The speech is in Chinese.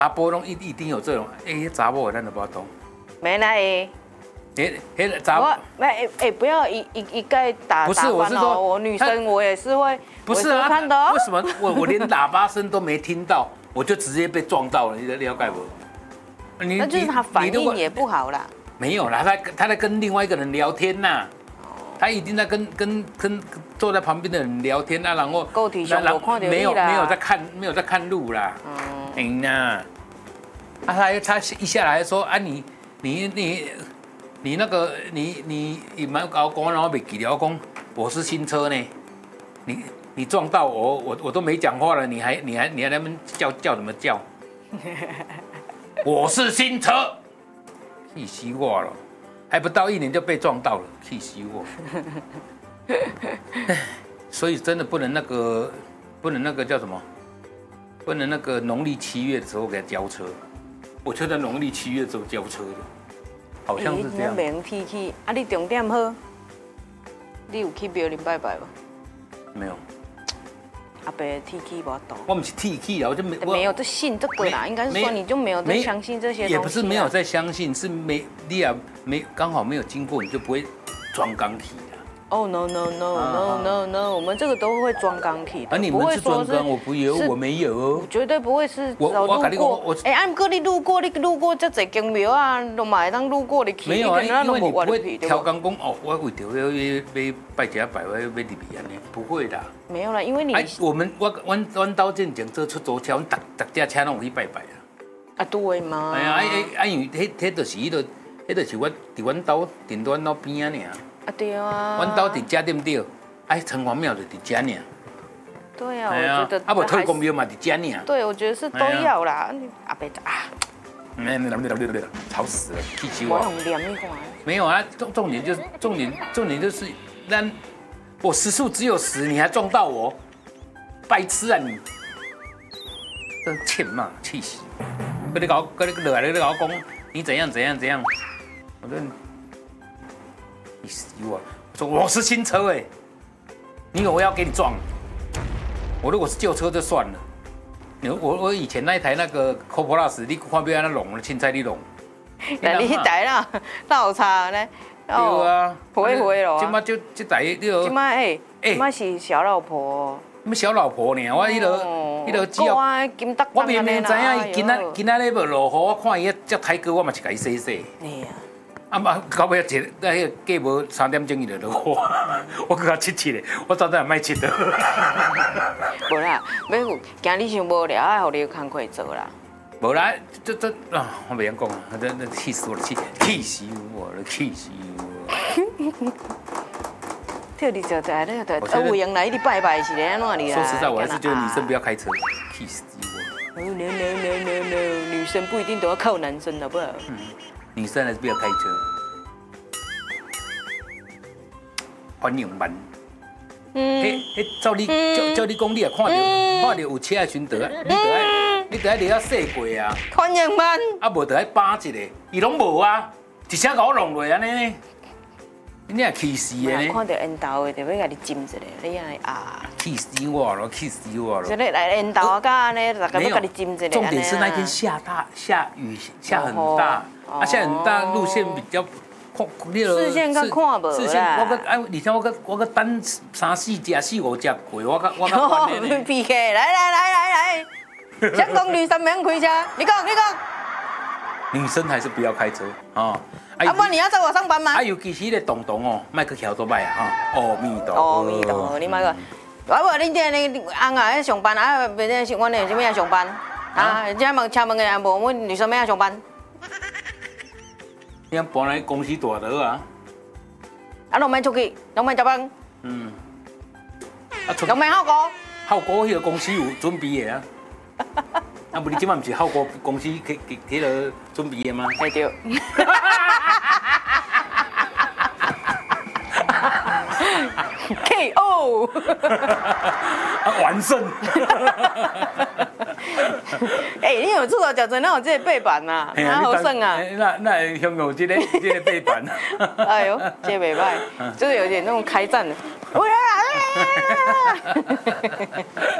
查甫拢一定有这种，查某咱都不懂。 没啦那查不要一概打不是，我是说我女生我也是会， 不是啊？ 看的为什么我连喇叭声都没听到，我就直接被撞到了？你了解不？ 那就是他反应也不好啦。 没有啦，他在跟另外一个人聊天呐。他一定在跟坐在旁边的人聊天啊，然后没有在看路啦。呐，他一下来说啊你那个你蛮搞讲，然后没记了讲我是新车呢，你撞到我都没讲话了，你还在那边叫怎么叫？我是新车，气死我了！还不到1年就被撞到了，气死我！所以真的不能那个叫什么？不能那个农历7月的时候给他交车。我就在农历7月的时候交车的，好像是这样。 袂用天气啊！你重点好，你有去庙里拜拜吗？ 没有。 阿伯天气无懂。 我不是天气啊，我就没有在信这个啦，应该是说你就没有在相信这些东西。 也不是没有在相信，是没刚好没有经过，你就不会装钢体的。 哦 no， 我们这个都会装钢体的。 你们是装钢，我不有，我没有哦。 绝对不会是我过。按哥你路过这侪间庙啊，都嘛会当路过你去。 没有啊，因为你不会挑钢讲哦，我为着要拜一下拜，我要入去安尼，不会的。 没有啦，因为你阮兜进前做出租车，阮逐架车拢有去拜拜啊。 啊对嘛。 哎呀，因为迄就是我伫阮兜顶阮兜边啊尔。 啊对啊。 阮兜伫遮对不对？城隍庙就伫遮尔。 对啊，我觉得。 啊，无退公庙嘛伫遮尔。 对，我觉得是都要啦。阿伯啊。 吵死了，气死我！ 我用念一下。 没有啊，重点就是我时速只有10，你还撞到我，白痴啊你！真欠骂，气死！跟你落来，你跟我讲你怎样，我说你死我！我说我是新车哎，你以为我要给你撞？我如果是旧车就算了。我以前那一台那个 Coplas， 你看不要那弄了，凊彩你弄。 那你迄台啦，倒叉呢？ 对啊， 灰咯。 今麦就这台你了。 今麦今麦是小老婆。 什么小老婆呢？我迄落只要我明明知影伊今仔日要落雨，我看伊只台哥，我嘛是甲伊洗洗。哎呀。到尾那个过无3点钟伊就落雨，我搁较切咧，我早知也莫切了。 无啦，要惊你伤无聊，爱互你工课做啦。 无啦，这啊，我袂晓讲啊，那气死我了，气死我了，气死我！ 跳你就在那个，有人来你拜拜是安怎哩啦？ 说实在，我还是觉得女生不要开车，气死我！ No， 女生不一定都要靠男生，好不好？ 女生还是不要开车。反应慢。照你叫你讲，你也看到有车的时阵，你得爱驶过啊。 反应慢。 啊，无得爱扒一下，伊拢无啊，一车甲我弄落安尼。你也气死的呢！ 看到缘投的，就要甲你浸一下，你安尼啊！ 气死我了，气死我了！ 这个来缘投啊，甲安尼，大家要甲你浸一下。 重点是那天下雨，下很大，下很大，路线比较。 视线较看无啦。 视线而且我个等3、4只、4、5只过，我较烦的。 PK， 来，想讲女生免开车，你讲。 女生还是不要开车啊！ 啊，不然你要载我上班吗？ 啊，尤其是那个洞哦，莫去桥做歹啊！阿弥陀佛，你莫个。我无恁这翁啊，上班啊，别个是阮的什么要上班啊？这车门的无，阮女生要上班。 你搬来公司大楼啊？ 啊，拢免出去，拢免加班。拢免效果。 效果迄个公司有准备的啊。啊，不，你今晚不是效果公司迄个准备的吗？ 哎对。KO。 完胜。 你有出头脚真，哪有这个背板呐？哪好胜啊？ 那会享有这个背板。 哎呦，这袂歹，就是有点那种开战的。